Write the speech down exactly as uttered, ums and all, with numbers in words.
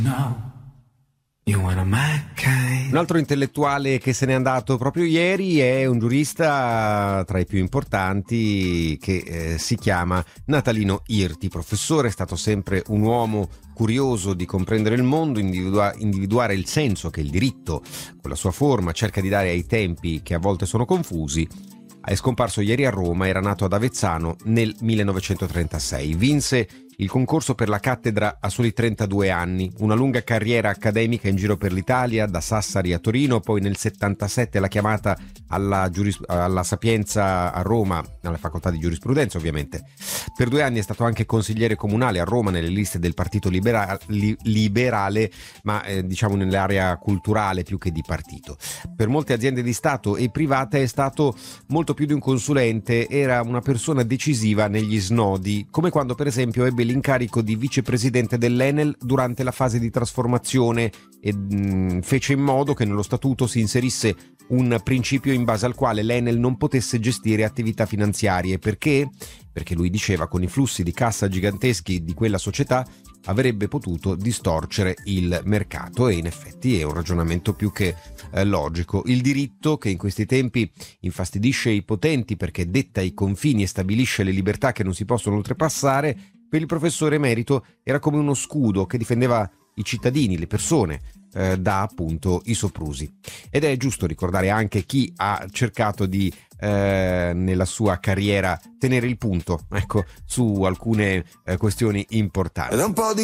Un altro intellettuale che se n'è andato proprio ieri è un giurista tra i più importanti che eh, si chiama Natalino Irti. Professore, è stato sempre un uomo curioso di comprendere il mondo, individua- individuare il senso che il diritto, con la sua forma, cerca di dare ai tempi che a volte sono confusi. È scomparso ieri a Roma, era nato ad Avezzano nel millenovecentotrentasei. Vinse il concorso per la cattedra a soli trentadue anni, una lunga carriera accademica in giro per l'Italia, da Sassari a Torino, poi nel settantasette la chiamata alla, giuris- alla Sapienza a Roma, alla facoltà di giurisprudenza ovviamente. Per due anni è stato anche consigliere comunale a Roma nelle liste del Partito Libera- li- Liberale, ma eh, diciamo nell'area culturale più che di partito. Per molte aziende di Stato e private è stato molto più di un consulente, era una persona decisiva negli snodi, come quando per esempio ebbe l'incarico di vicepresidente dell'Enel durante la fase di trasformazione e mh, fece in modo che nello statuto si inserisse un principio in base al quale l'Enel non potesse gestire attività finanziarie. Perché? Perché lui diceva con i flussi di cassa giganteschi di quella società avrebbe potuto distorcere il mercato, e in effetti è un ragionamento più che eh, logico. Il diritto, che in questi tempi infastidisce i potenti perché detta i confini e stabilisce le libertà che non si possono oltrepassare, per il professore emerito era come uno scudo che difendeva i cittadini, le persone, eh, da appunto i soprusi. Ed è giusto ricordare anche chi ha cercato di eh, nella sua carriera tenere il punto, ecco, su alcune eh, questioni importanti.